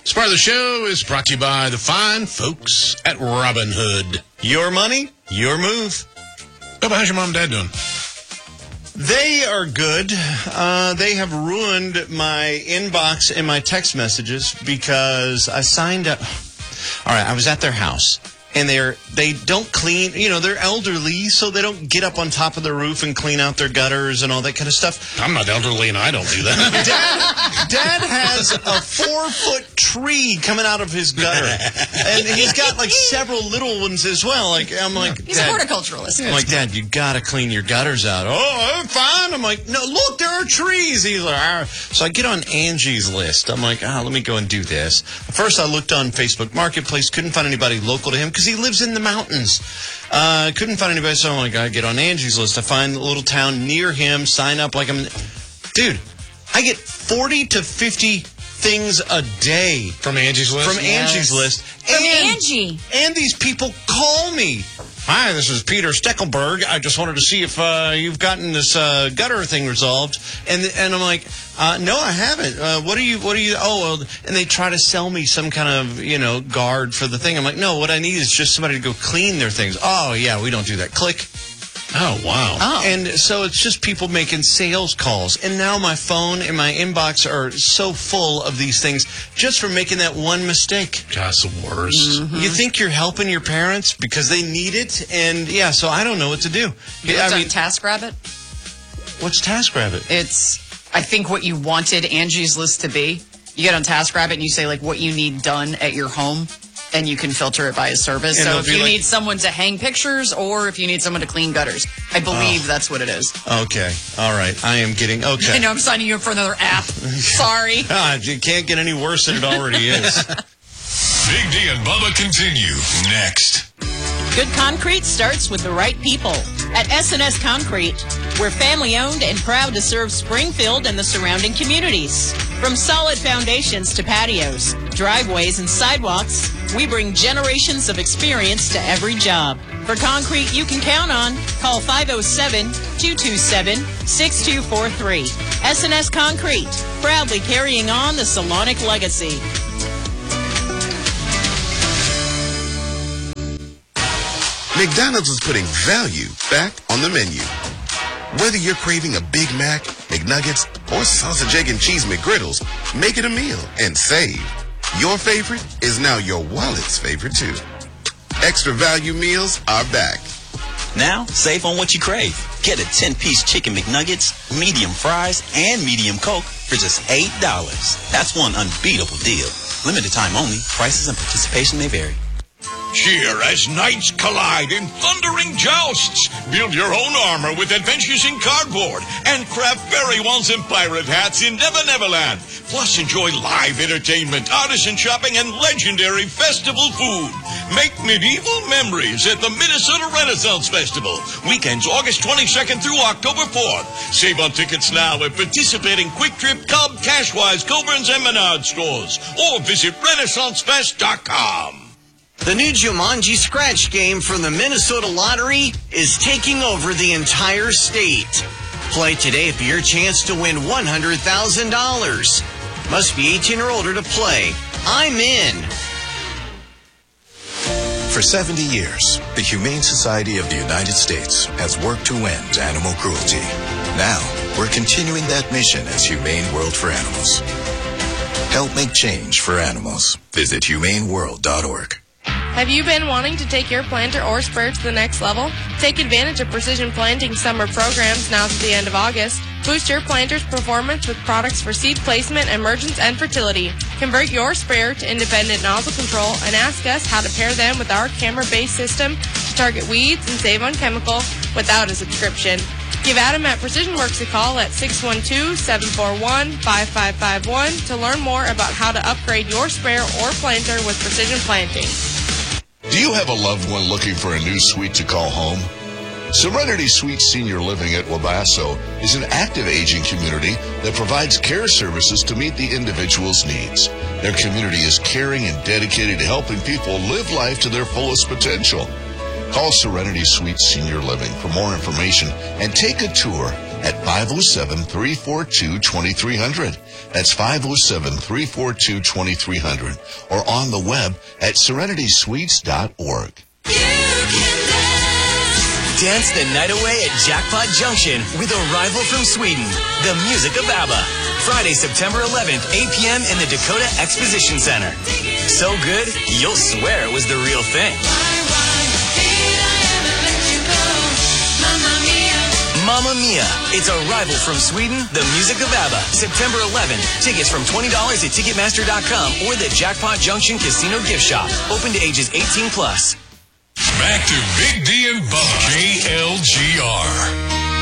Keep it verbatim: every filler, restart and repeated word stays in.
This part of the show is brought to you by the fine folks at Robinhood. Your money, your move. Bubba, how's your mom and dad doing? They are good. Uh, they have ruined my inbox and my text messages because I signed up. All right, I was at their house. And they're, they don't clean, you know, they're elderly, so they don't get up on top of the roof and clean out their gutters and all that kind of stuff. I'm not elderly and I don't do that. Dad, Dad has a four-foot tree coming out of his gutter. And he's got, like, several little ones as well. Like, I'm like, He's Dad, a horticulturalist. I'm like, Dad, you got to clean your gutters out. Oh, I'm fine. I'm like, no, look, there are trees. He's like, ah. So I get on Angie's list. I'm like, ah, let me go and do this. First, I looked on Facebook Marketplace, couldn't find anybody local to him, because he lives in the mountains. Uh, couldn't find anybody, so I'm like, I get on Angie's list. I find a little town near him, sign up like I'm... Dude, I get forty to fifty things a day. From Angie's list? From Yes. Angie's list. From and, Angie. And these people call me. Hi, this is Peter Steckelberg. I just wanted to see if uh, you've gotten this uh, gutter thing resolved. And and I'm like, uh, no, I haven't. Uh, what are you, what are you, oh, well, and they try to sell me some kind of, you know, guard for the thing. I'm like, no, what I need is just somebody to go clean their things. Oh, yeah, we don't do that. Click. Oh, wow. Oh. And so it's just people making sales calls. And now my phone and my inbox are so full of these things just for making that one mistake. God's the worst. Mm-hmm. You think you're helping your parents because they need it? And, yeah, so I don't know what to do. You I looked on mean, TaskRabbit? what's TaskRabbit? It's, I think, what you wanted Angie's list to be. You get on TaskRabbit and you say, like, what you need done at your home, and you can filter it by a service. And So it'll if be you like- need someone to hang pictures or if you need someone to clean gutters. I believe that's what it is. Okay. All right. I am getting, okay. I know I'm signing you up for another app. Sorry. God, it can't get any worse than it already is. Big D and Bubba continue next. Good concrete starts with the right people. At S and S Concrete, we're family-owned and proud to serve Springfield and the surrounding communities. From solid foundations to patios, driveways, and sidewalks, we bring generations of experience to every job. For concrete you can count on, call five oh seven, two two seven, six two four three. S and S Concrete, proudly carrying on the Salonic legacy. McDonald's is putting value back on the menu. Whether you're craving a Big Mac, McNuggets, or sausage, egg, and cheese McGriddles, make it a meal and save. Your favorite is now your wallet's favorite too. Extra value meals are back. Now, save on what you crave. Get a ten-piece chicken McNuggets, medium fries, and medium Coke for just eight dollars. That's one unbeatable deal. Limited time only. Prices and participation may vary. Cheer as knights collide in thundering jousts. Build your own armor with Adventures in Cardboard and craft fairy wands and pirate hats in Never Neverland. Plus, enjoy live entertainment, artisan shopping, and legendary festival food. Make medieval memories at the Minnesota Renaissance Festival. Weekends August twenty-second through October fourth. Save on tickets now at participating Quick Trip, Cub, Cashwise, Coburn's, and Menard stores. Or visit Renaissance Fest dot com. The new Jumanji Scratch game from the Minnesota Lottery is taking over the entire state. Play today for your chance to win one hundred thousand dollars. Must be eighteen or older to play. I'm in. For seventy years, the Humane Society of the United States has worked to end animal cruelty. Now, we're continuing that mission as Humane World for Animals. Help make change for animals. Visit humane world dot org. Have you been wanting to take your planter or sprayer to the next level? Take advantage of Precision Planting summer programs now to the end of August. Boost your planter's performance with products for seed placement, emergence, and fertility. Convert your sprayer to independent nozzle control and ask us how to pair them with our camera-based system to target weeds and save on chemical without a subscription. Give Adam at Precision Works a call at six one two, seven four one, five five five one to learn more about how to upgrade your sprayer or planter with Precision Planting. Do you have a loved one looking for a new suite to call home? Serenity Suite Senior Living at Wabasso is an active aging community that provides care services to meet the individual's needs. Their community is caring and dedicated to helping people live life to their fullest potential. Call Serenity Suite Senior Living for more information and take a tour at five oh seven, three four two, two three zero zero. That's five oh seven, three four two, two three zero zero. Or on the web at serenity suites dot org. Dance the night away at Jackpot Junction with Arrival from Sweden, the music of ABBA. Friday, September eleventh, eight p.m. in the Dakota Exposition Center. So good, you'll swear it was the real thing. Mamma Mia. It's Arrival from Sweden, the music of ABBA. September eleventh. Tickets from twenty dollars at Ticketmaster dot com or the Jackpot Junction Casino Gift Shop. Open to ages eighteen plus. Back to Big D and Bubba. J L G R.